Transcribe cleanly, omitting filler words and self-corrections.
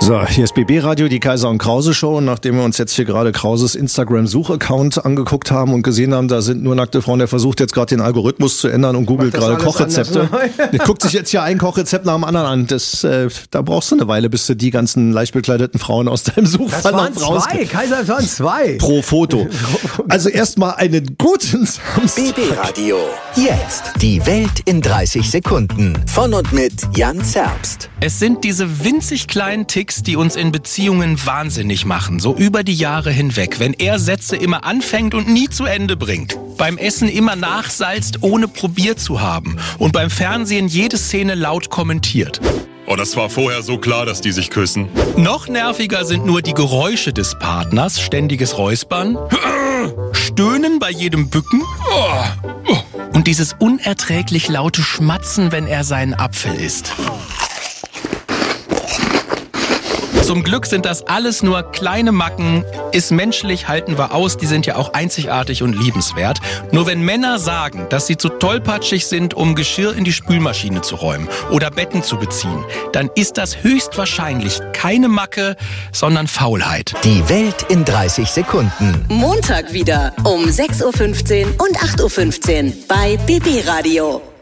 So, hier ist BB Radio, die Kaiser und Krause Show. Und nachdem wir uns jetzt hier gerade Krauses Instagram-Suchaccount angeguckt haben und gesehen haben, da sind nur nackte Frauen, der versucht jetzt gerade den Algorithmus zu ändern und googelt gerade Kochrezepte. Der guckt sich jetzt hier ein Kochrezept nach dem anderen an. Da brauchst du eine Weile, bis du die ganzen leicht bekleideten Frauen aus deinem Suchfall noch rauskriegst. Das waren zwei, Kaiser, das waren zwei. Pro Foto. Also erstmal einen guten Samstag. BB Radio. Jetzt die Welt in 30 Sekunden. Von und mit Jan Zerbst. Es sind diese winzig kleinen Ticks, die uns in Beziehungen wahnsinnig machen, so über die Jahre hinweg. Wenn er Sätze immer anfängt und nie zu Ende bringt. Beim Essen immer nachsalzt, ohne probiert zu haben. Und beim Fernsehen jede Szene laut kommentiert. Oh, das war vorher so klar, dass die sich küssen. Noch nerviger sind nur die Geräusche des Partners, ständiges Räuspern, Stöhnen bei jedem Bücken und dieses unerträglich laute Schmatzen, wenn er seinen Apfel isst. Zum Glück sind das alles nur kleine Macken, ist menschlich, halten wir aus, die sind ja auch einzigartig und liebenswert. Nur wenn Männer sagen, dass sie zu tollpatschig sind, um Geschirr in die Spülmaschine zu räumen oder Betten zu beziehen, dann ist das höchstwahrscheinlich keine Macke, sondern Faulheit. Die Welt in 30 Sekunden. Montag wieder um 6.15 Uhr und 8.15 Uhr bei BB Radio.